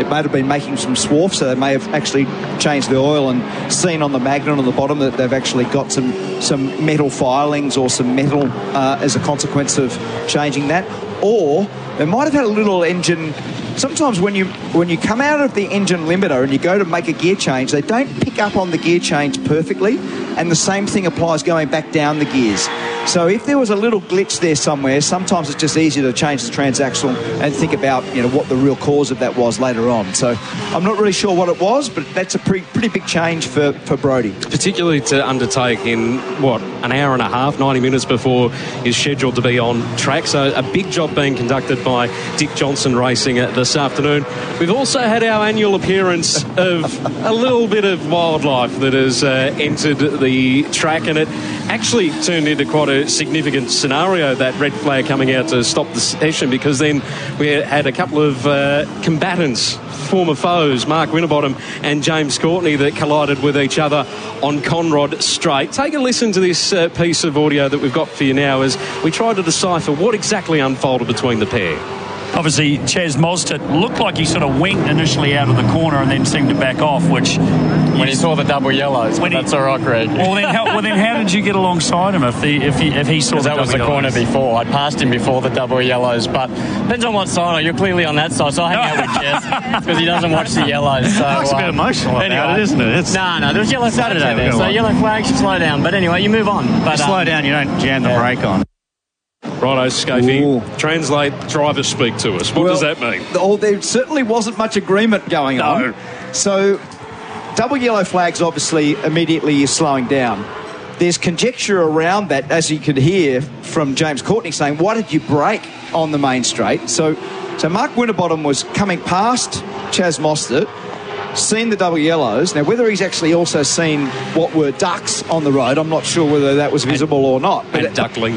it may have been making some swarf, so they may have actually changed the oil and seen on the magnet on the bottom that they've actually got some metal filings or some metal as a consequence of changing that. Or they might have had a little engine. Sometimes when you come out of the engine limiter and you go to make a gear change, they don't pick up on the gear change perfectly, and the same thing applies going back down the gears. So if there was a little glitch there somewhere, sometimes it's just easier to change the transaxle and think about what the real cause of that was later on. So I'm not really sure what it was, but that's a pretty big change for Brodie. Particularly to undertake in, an hour and a half, 90 minutes before he's scheduled to be on track. So a big job being conducted by Dick Johnson Racing this afternoon. We've also had our annual appearance of a little bit of wildlife that has entered the track, and it actually turned into quite a significant scenario, that red flag coming out to stop the session, because then we had a couple of combatants, former foes, Mark Winterbottom and James Courtney, that collided with each other on Conrod Straight. Take a listen to this piece of audio that we've got for you now as we try to decipher what exactly unfolded between the pair. Obviously, Chaz Mostert looked like he sort of winked initially out of the corner and then seemed to back off, which... When he saw the double yellows, that's all right, Greg. Well, then how did you get alongside him if he saw the double yellows? That was the corner before. I passed him before the double yellows, but depends on what side. You're clearly on that side, so I hang out with Chaz because he doesn't watch the yellows. So it's a bit emotional about it, isn't it? No, there was yellow Saturday there, so yellow flag should slow down. But anyway, you move on. But slow down, you don't jam the brake on. Righto, Scafey. Translate, driver speak to us. What does that mean? There certainly wasn't much agreement going on. So, double yellow flags, obviously, immediately you're slowing down. There's conjecture around that, as you could hear from James Courtney saying, why did you brake on the main straight? So Mark Winterbottom was coming past Chaz Mostert, seen the double yellows. Now, whether he's actually also seen what were ducks on the road, I'm not sure whether that was visible or not. But and ducklings.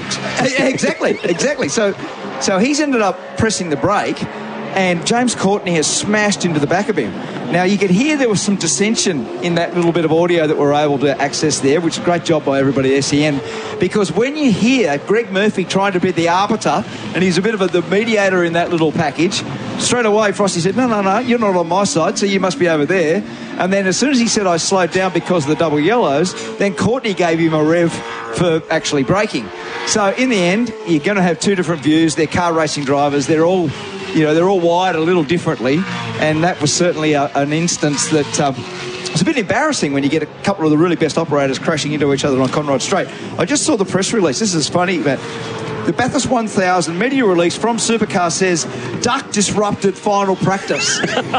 Exactly. So he's ended up pressing the brake, and James Courtney has smashed into the back of him. Now, you could hear there was some dissension in that little bit of audio that we're able to access there, which is a great job by everybody at SEN, because when you hear Greg Murphy trying to be the arbiter, and he's a bit of the mediator in that little package, straight away Frosty said, no, you're not on my side, so you must be over there. And then as soon as he said I slowed down because of the double yellows, then Courtney gave him a rev for actually braking. So in the end, you're going to have two different views. They're car racing drivers. They're all wired a little differently, and that was certainly an instance that it's a bit embarrassing when you get a couple of the really best operators crashing into each other on Conrod Straight. I just saw the press release. This is funny, but the Bathurst 1000 media release from Supercar says duck disrupted final practice.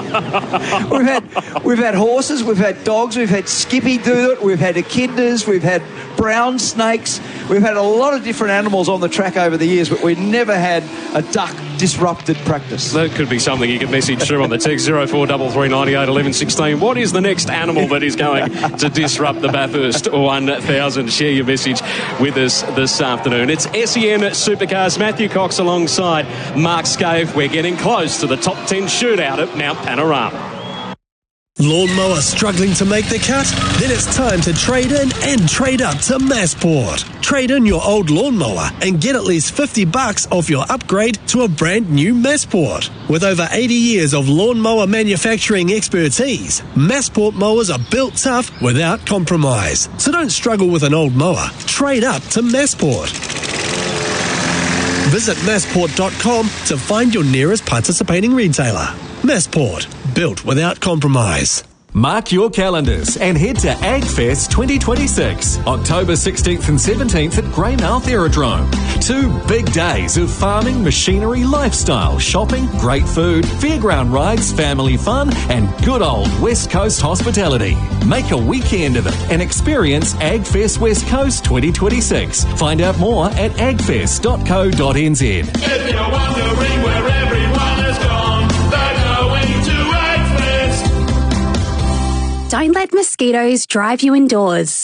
we've had horses, we've had dogs, we've had Skippy do it, we've had echidnas, we've had brown snakes, we've had a lot of different animals on the track over the years, but we never had a duck disrupted practice. That could be something you can message through on the text 0433981116. What is the next animal that is going to disrupt the Bathurst 1000? Share your message with us this afternoon. It's SEN Supercars. Matthew Cox alongside Mark Scaife. We're getting close to the top 10 shootout at Mount Panorama. Lawnmower struggling to make the cut? Then it's time to trade in and trade up to Massport. Trade in your old lawnmower and get at least $50 off your upgrade to a brand new Massport. With over 80 years of lawnmower manufacturing expertise, Massport mowers are built tough without compromise. So don't struggle with an old mower. Trade up to Massport. Visit massport.com to find your nearest participating retailer. Massport, built without compromise. Mark your calendars and head to AgFest 2026, October 16th and 17th at Greymouth Aerodrome. 2 big days of farming, machinery, lifestyle, shopping, great food, fairground rides, family fun, and good old West Coast hospitality. Make a weekend of it and experience AgFest West Coast 2026. Find out more at agfest.co.nz. If you're wondering where everyone has gone, they're going to AgFest. Don't let mosquitoes drive you indoors.